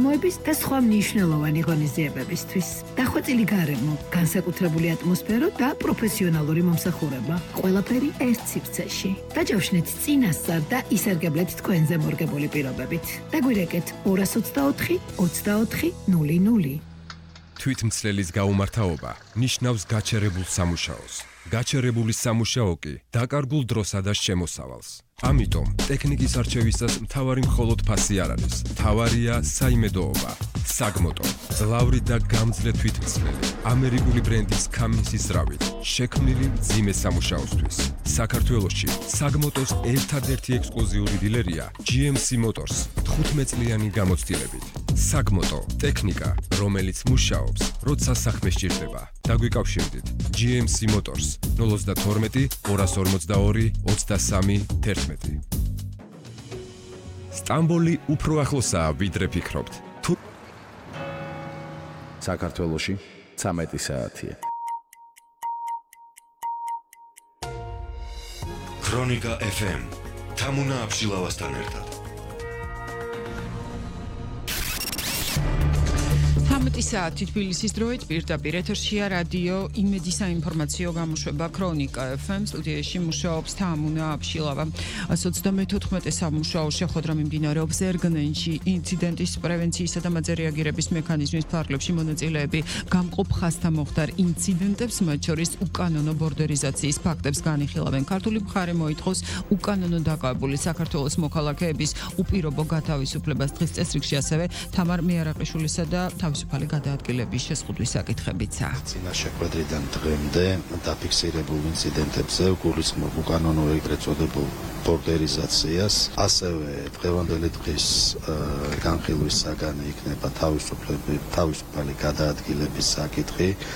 საწარმოების და სხვა მნიშვნელოვანი ღონისძიებებისთვის. დახვეწილი გარემო, განსაკუთრებული ატმოსფერო და პროფესიონალური მომსახურება. ყველაფერი ერთ სივრცეში. დაჯავშნეთ წინასწარ და ისარგებლეთ თქვენზე მორგებული პირობებით. დაგვირეკეთ 224 24 00. თვითმცლელის გაუმართავობა ნიშნავს გაჩერებულ სამუშაოს. გაჩერებული სამუშაო კი დაკარგულ დროსა და შემოსავალს. ამიტომ ტექნიკის არჩევისას მთავარი მხოლოდ ფასი არ არის. მთავარია საიმედოობა. საგმოტო, ძლავრი და გამძლე თვითმცლელი, ამერიკული ბრენდის Cummins-ის რავით, შექმნილი მძიმე სამუშაოსთვის. საქართველოში საგმოტოს ერთადერთი ექსკლუზიური დილერია GMC Motors 15 წლიანი გამოცდილებით. საგმოტო, ტექნიკა, რომელიც მუშაობს, როცა საქმე სჭირდება. დაგვიკავშირდით GMC Motors 012 242 23 11. სტამბოლი უფრო ახლოსაა, ვიდრე ფიქრობთ. საქართველოში 13 საათია. ქრონიკა FM. თამუნა აბშილავასთან ერთად. 13 საათი თბილისის დროით პირდაპირ ეთერშია რადიო იმედი საინფორმაციო გამოშვება ქრონიკა FM. სტუდიაში მუშაობს თამუნა აბშილავა. 34 სამუშაო შეხვედრა მიმდინარეობს ერგნენში. ინციდენტის პრევენციისა და მათზე რეაგირების მექანიზმის ფარგლებში მონაწილეები გამყოფ ხაზთა მოხდარ ინციდენტებს, მათ შორის უკანონო ბორდერიზაციის ფაქტებს განიხილავენ. ქართული მხარე მოითხოვს უკანონო დაკავებული საქართველოს მოქალაქეების უპირობო გათავისუფლებას. დღის წესრიგში ასევე თამარ მეარაყიშვილისა და თავისუფალი გადაადგილების შეზღუდვის საკითხებიცა. წინა შეხვედრიდან დღემდე დაფიქსირებულ ინციდენტებზე გულისხმობ უკანონო ეგრეთ წოდებულ ბორდერიზაციას, ასევე დღევანდელი დღის განხილვის საგანი იქნება თავისუფალი გადაადგილების საკითხი,